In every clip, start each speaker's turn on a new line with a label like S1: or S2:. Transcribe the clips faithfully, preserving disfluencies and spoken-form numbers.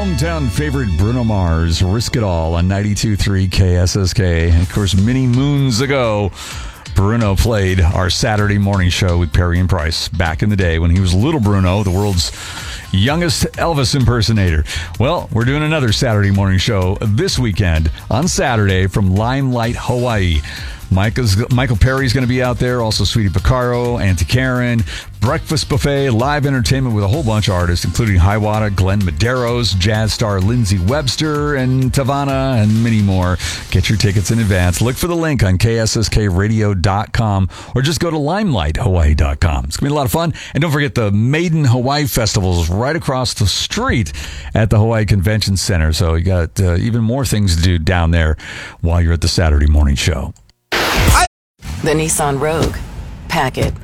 S1: hometown favorite Bruno Mars, Risk It All on ninety-two point three K S S K. And of course, many moons ago, Bruno played our Saturday morning show with Perry and Price back in the day when he was Little Bruno, the world's youngest Elvis impersonator. Well, we're doing another Saturday morning show this weekend on Saturday from Limelight, Hawaii. Micah's, Michael Perry's going to be out there, also Sweetie Picaro, Auntie Karen, breakfast buffet, live entertainment with a whole bunch of artists, including Hiawatha, Glenn Medeiros, jazz star Lindsey Webster, and Tavana, and many more. Get your tickets in advance. Look for the link on K S S K radio dot com or just go to limelight hawaii dot com. It's going to be a lot of fun. And don't forget the Maiden Hawaii Festival is right across the street at the Hawaii Convention Center. So you got uh, even more things to do down there while you're at the Saturday morning show.
S2: The Nissan Rogue. Pack it.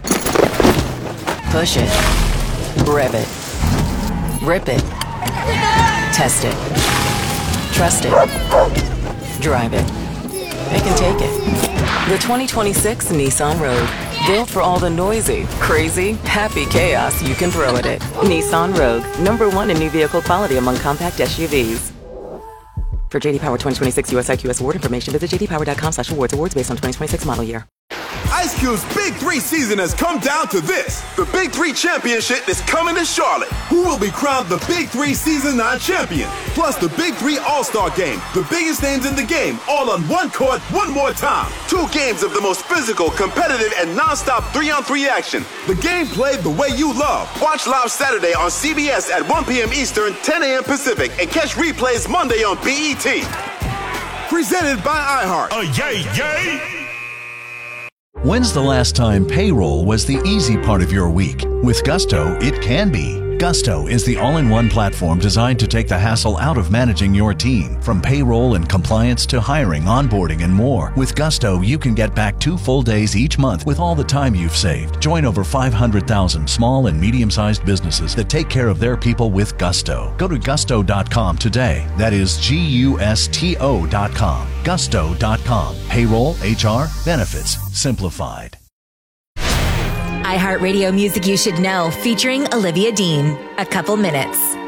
S2: Push it. Rev it. Rip it. Test it. Trust it. Drive it. They can take it. The twenty twenty-six Nissan Rogue. Built for all the noisy, crazy, happy chaos you can throw at it. Nissan Rogue. Number one in new vehicle quality among compact S U Vs. For J D Power twenty twenty-six U S I Q S award information, visit j d power dot com slash awards. Awards based on twenty twenty-six model year.
S3: Ice Cube's Big Three season has come down to this. The Big Three Championship is coming to Charlotte. Who will be crowned the Big Three Season nine champion? Plus the Big Three All-Star Game. The biggest names in the game, all on one court, one more time. Two games of the most physical, competitive, and non-stop three-on-three action. The game played the way you love. Watch live Saturday on C B S at one p.m. Eastern, ten a.m. Pacific, and catch replays Monday on B E T. Presented by iHeart.
S4: Oh, yay, yay!
S5: When's the last time payroll was the easy part of your week? With Gusto, it can be. Gusto is the all-in-one platform designed to take the hassle out of managing your team. From payroll and compliance to hiring, onboarding, and more. With Gusto, you can get back two full days each month with all the time you've saved. Join over five hundred thousand small and medium-sized businesses that take care of their people with Gusto. Go to gusto dot com today. That is G U S T O dot com. gusto dot com. Payroll, H R, benefits, simplified.
S6: iHeartRadio Music You Should Know, featuring Olivia Dean. A Couple Minutes.